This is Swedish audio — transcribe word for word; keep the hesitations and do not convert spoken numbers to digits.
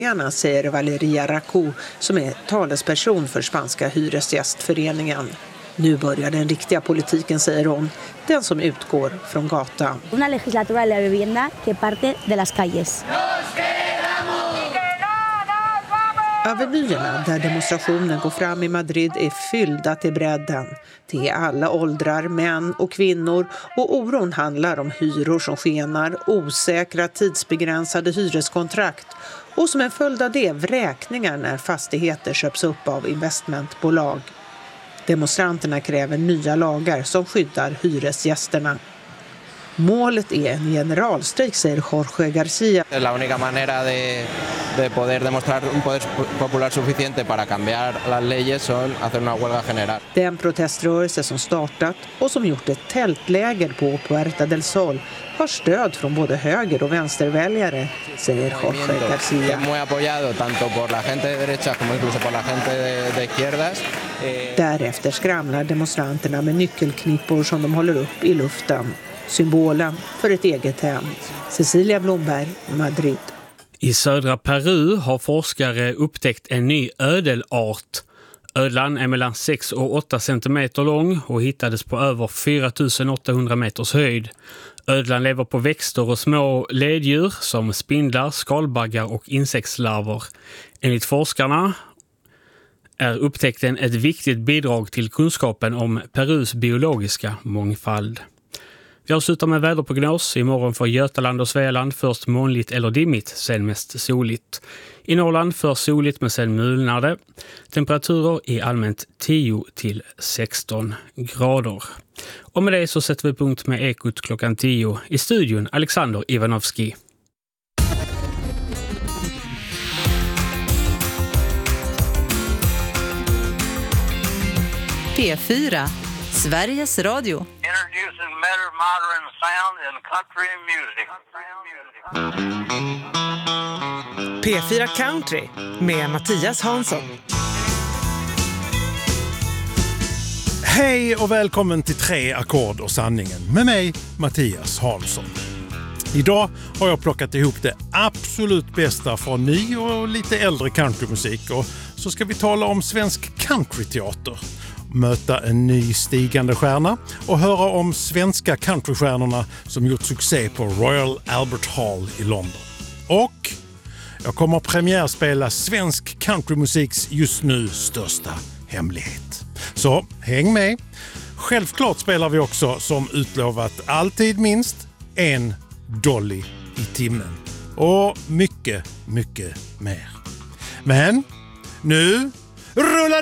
Gärna, säger Valeria Racou som är talesperson för spanska hyresgästföreningen. Nu börjar den riktiga politiken, säger hon, den som utgår från gatan. Una legislatura de la vivienda que parte de las calles. Avenyerna där demonstrationen går fram i Madrid är fyllda till bredden. Det är alla åldrar, män och kvinnor, och oron handlar om hyror som skenar, osäkra tidsbegränsade hyreskontrakt och som en följd av det vräkningar när fastigheter köps upp av investmentbolag. Demonstranterna kräver nya lagar som skyddar hyresgästerna. Målet är en generalstrejk, säger Jorge García. La única manera de, de poder demostrar un poder popular suficiente para cambiar las leyes son hacer una huelga general. Den proteströrelse som startat och som gjort ett tältläger på Puerta del Sol har stöd från både höger- och vänsterväljare, säger Jorge García. Muy apoyado tanto por la gente de derecha como incluso por la gente de, de izquierdas. Därefter skramlar demonstranterna med nyckelknippor som de håller upp i luften. Symbolen för ett eget hem. Cecilia Blomberg, Madrid. I södra Peru har forskare upptäckt en ny ödelart. Ödlan är mellan sex och åtta centimeter lång och hittades på över fyra tusen åttahundra meters höjd. Ödlan lever på växter och små leddjur som spindlar, skalbaggar och insektslarver. Enligt forskarna är upptäckten ett viktigt bidrag till kunskapen om Perus biologiska mångfald. Vi avslutar med väderprognos. Imorgon för Götaland och Svealand först molnigt eller dimmigt, sen mest soligt. I Norrland först soligt men sen mulnade. Temperaturer i allmänt tio till sexton grader. Och med det så sätter vi punkt med Ekot klockan tio. I studion Alexander Ivanovski. P fyra, Sveriges Radio. Introducing better modern sound in country music. P fyra Country med Mattias Hansson. Hej och välkommen till Tre ackord och sanningen med mig, Mattias Hansson. Idag har jag plockat ihop det absolut bästa från ny och lite äldre countrymusik, och så ska vi tala om svensk countryteater, möta en ny stigande stjärna och höra om svenska countrystjärnorna som gjort succé på Royal Albert Hall i London. Och jag kommer att premiärspela svensk countrymusiks just nu största hemlighet. Så häng med. Självklart spelar vi också som utlovat alltid minst en dolly i timmen. Och mycket, mycket mer. Men nu rullar